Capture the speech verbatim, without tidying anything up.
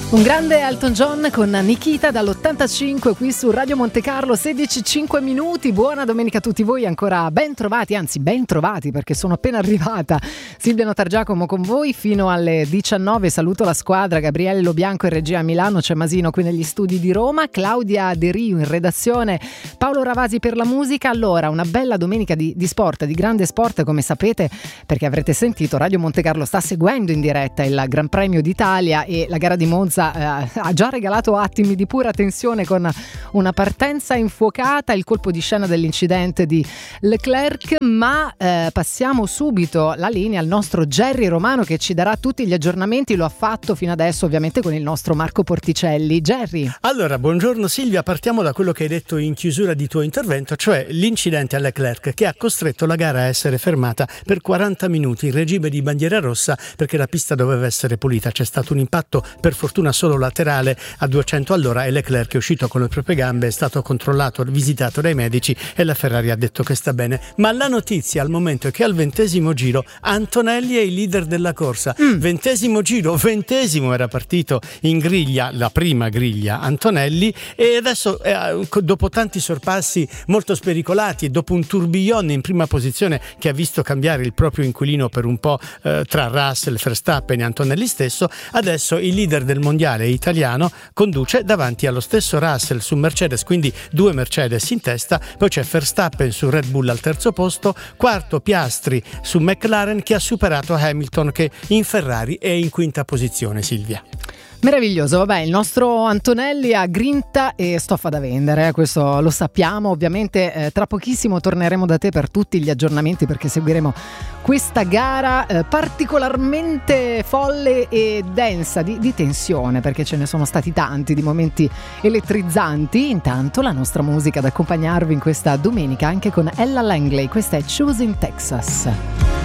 Un grande Elton John con Nikita dall'ottantacinque qui su Radio Monte Carlo, sedici e cinque minuti. Buona domenica a tutti voi, ancora ben trovati, anzi ben trovati perché sono appena arrivata. Silvia Notargiacomo con voi fino alle diciannove. Saluto la squadra, Gabriele Lobianco in regia a Milano, c'è Masino qui negli studi di Roma, Claudia De Riu in redazione, Paolo Ravasi per la musica. Allora, una bella domenica di, di sport, di grande sport, come sapete, perché avrete sentito, Radio Monte Carlo sta seguendo in diretta il Gran Premio d'Italia e la gara di Monza Eh, ha già regalato attimi di pura tensione con una partenza infuocata, il colpo di scena dell'incidente di Leclerc, ma eh, passiamo subito la linea al nostro Gerry Romano che ci darà tutti gli aggiornamenti. Lo ha fatto fino adesso ovviamente con il nostro Marco Porticelli. Gerry. Allora, buongiorno Silvia, partiamo da quello che hai detto in chiusura di tuo intervento, cioè l'incidente a Leclerc che ha costretto la gara a essere fermata per quaranta minuti in regime di bandiera rossa perché la pista doveva essere pulita. C'è stato un impatto per fortuna solo laterale a duecento all'ora e Leclerc è uscito con le proprie gambe, è stato controllato, visitato dai medici e la Ferrari ha detto che sta bene. Ma la notizia al momento è che al ventesimo giro Antonelli è il leader della corsa. Mm. Ventesimo giro, ventesimo era partito in griglia, la prima griglia Antonelli, e adesso eh, dopo tanti sorpassi molto spericolati e dopo un tourbillon in prima posizione che ha visto cambiare il proprio inquilino per un po' eh, tra Russell, Verstappen e Antonelli stesso, adesso il leader del mondiale italiano conduce davanti allo stesso Russell su Mercedes, quindi due Mercedes in testa, poi c'è Verstappen su Red Bull al terzo posto, quarto Piastri su McLaren che ha superato Hamilton che in Ferrari è in quinta posizione. Silvia. Meraviglioso, vabbè, il nostro Antonelli ha grinta e stoffa da vendere, questo lo sappiamo. Ovviamente eh, tra pochissimo torneremo da te per tutti gli aggiornamenti perché seguiremo questa gara eh, particolarmente folle e densa di, di tensione, perché ce ne sono stati tanti di momenti elettrizzanti. Intanto la nostra musica ad accompagnarvi in questa domenica anche con Ella Langley, questa è Choosing Texas.